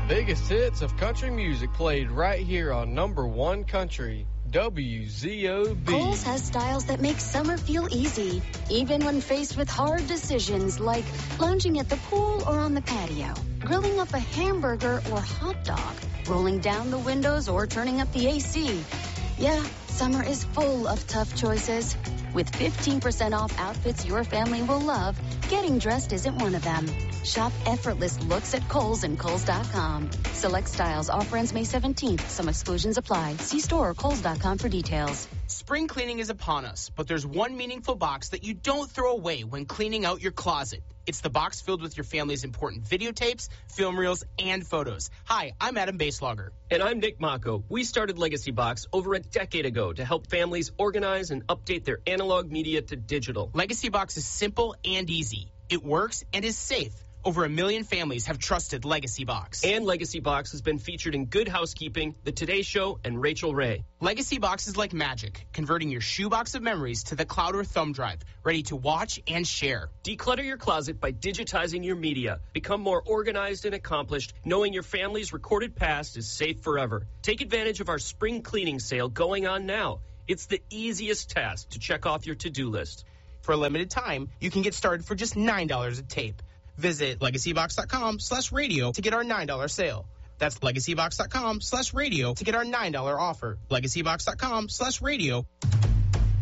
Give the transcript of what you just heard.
biggest hits of country music played right here on number one country, WZOB. Kohl's has styles that make summer feel easy, even when faced with hard decisions like lounging at the pool or on the patio, grilling up a hamburger or hot dog, rolling down the windows or turning up the AC. Yeah, summer is full of tough choices. With 15% off outfits your family will love, getting dressed isn't one of them. Shop effortless looks at Kohl's and Kohl's.com. Select styles. Offer ends May 17th. Some exclusions apply. See store or Kohl's.com for details. Spring cleaning is upon us, but there's one meaningful box that you don't throw away when cleaning out your closet. It's the box filled with your family's important videotapes, film reels, and photos. Hi, I'm Adam Baselogger. And I'm Nick Mako. We started Legacy Box over a decade ago to help families organize and update their analog media to digital. Legacy Box is simple and easy. It works and is safe. Over 1 million families have trusted Legacy Box. And Legacy Box has been featured in Good Housekeeping, The Today Show, and Rachel Ray. Legacy Box is like magic, converting your shoebox of memories to the cloud or thumb drive, ready to watch and share. Declutter your closet by digitizing your media. Become more organized and accomplished, knowing your family's recorded past is safe forever. Take advantage of our spring cleaning sale going on now. It's the easiest task to check off your to-do list. For a limited time, you can get started for just $9 a tape. Visit legacybox.com/radio to get our $9 sale. That's legacybox.com/radio to get our $9 offer. Legacybox.com/radio.